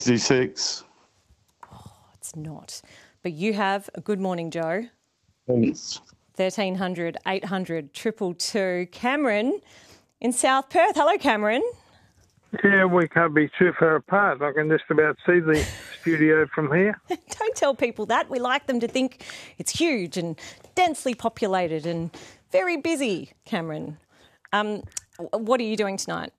66. It's not. But you have a Good Morning Joe. Thanks. 1300 800 222. Cameron in South Perth. Hello, Cameron. Yeah, we can't be too far apart. I can just about see the studio from here. Don't tell people that. We like them to think it's huge and densely populated and very busy, Cameron. What are you doing tonight?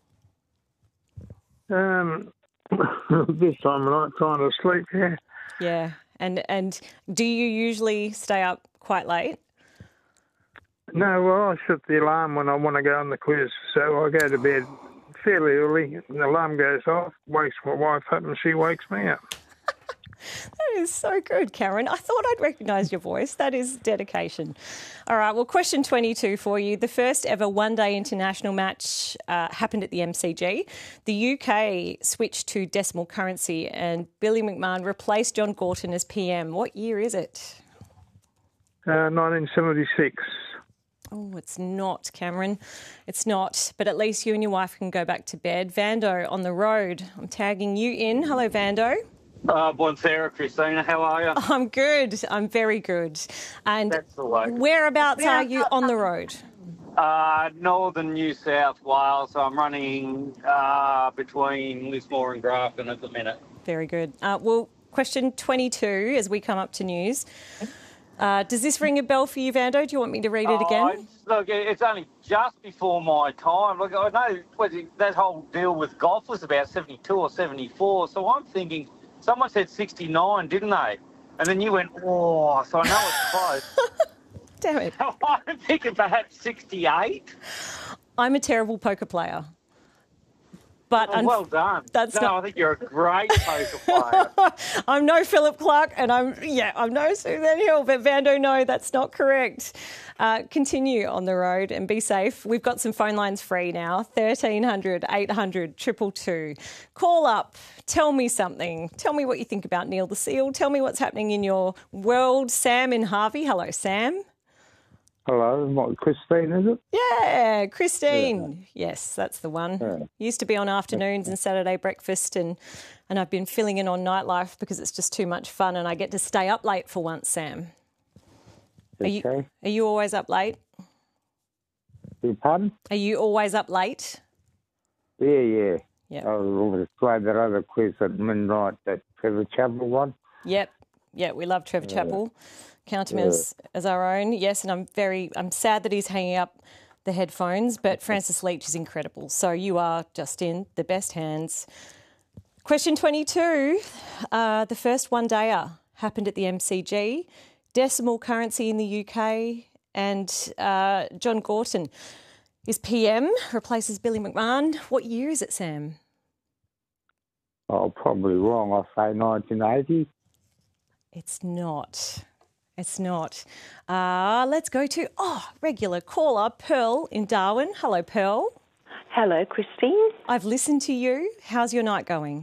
This time of night, trying to sleep, yeah. Yeah. And do you usually stay up quite late? No, well, I set the alarm when I want to go on the quiz, so I go to bed fairly early, and the alarm goes off, wakes my wife up, and she wakes me up. That is so good, Cameron. I thought I'd recognise your voice. That is dedication. All right, well, question 22 for you. The first ever one-day international match happened at the MCG. The UK switched to decimal currency and Billy McMahon replaced John Gorton as PM. What year is it? 1976. Oh, it's not, Cameron. It's not. But at least you and your wife can go back to bed. Vando on the road. I'm tagging you in. Hello, Vando. Bon Sarah, Christina, how are you? I'm good. I'm very good. And That's the way. whereabouts are you on the road? Northern New South Wales. So I'm running between Lismore and Grafton at the minute. Very good. Well, question 22 as we come up to news. Does this ring a bell for you, Vando? Do you want me to read it again? Look, it's only just before my time. Look, I know that whole deal with golf was about 72 or 74, so I'm thinking someone said 69, didn't they? And then you went, oh, so I know it's close. Damn it. So I'm thinking perhaps 68. I'm a terrible poker player. But well done. I think you're a great poker player. I'm no Philip Clark and I'm no Suzanne Hill, but Vando, no, that's not correct. Continue on the road and be safe. We've got some phone lines free now, 1300 800 222. Call up, tell me something. Tell me what you think about Neil the Seal. Tell me what's happening in your world. Sam in Harvey. Hello, Sam. Hello, what, Christine, is it? Yeah, Christine. Yeah. Yes, that's the one. Yeah. Used to be on afternoons and Saturday breakfast and I've been filling in on nightlife because it's just too much fun and I get to stay up late for once, Sam. Okay. Are you always up late? Pardon? Are you always up late? Yeah. Yep. I was playing that other quiz at midnight, that Trevor Chappell one. Yep. Yeah, we love Trevor Chappell. Count him as our own. Yes, and I'm sad that he's hanging up the headphones, but Francis Leach is incredible. So you are just in the best hands. Question 22. The first one-dayer happened at the MCG. Decimal currency in the UK and John Gorton is PM, replaces Billy McMahon. What year is it, Sam? Oh, probably wrong. I'll say 1980. It's not. It's not. Let's go to, regular caller, Pearl in Darwin. Hello, Pearl. Hello, Christine. I've listened to you. How's your night going?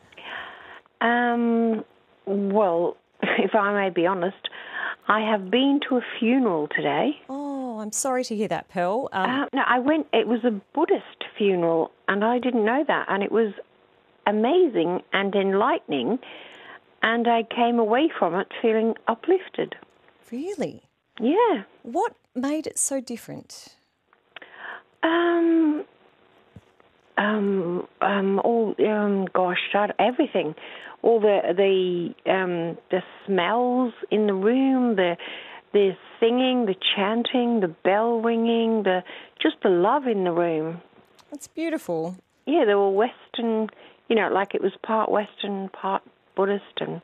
Well, if I may be honest, I have been to a funeral today. Oh, I'm sorry to hear that, Pearl. No, I went, it was a Buddhist funeral, and I didn't know that, and it was amazing and enlightening, and I came away from it feeling uplifted. Really? Yeah. What made it so different? Everything. All the smells in the room, the singing, the chanting, the bell ringing, just the love in the room. That's beautiful. Yeah, they were Western, like it was part Western, part Buddhist, and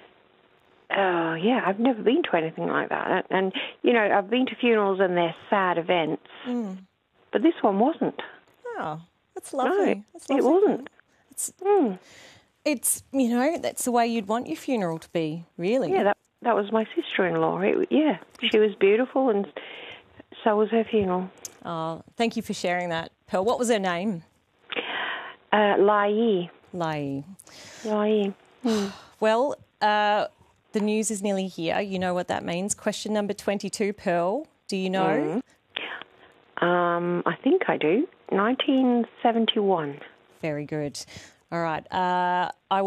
I've never been to anything like that. And I've been to funerals and they're sad events, but this one wasn't. Oh, that's lovely. No, that's lovely. it wasn't. It's that's the way you'd want your funeral to be, really. Yeah, that was my sister-in-law. She was beautiful, and so was her funeral. Oh, thank you for sharing that, Pearl. What was her name? Lai. Lai. Well, the news is nearly here. You know what that means. Question number 22, Pearl. Do you know? I think I do. 1971. Very good. All right. I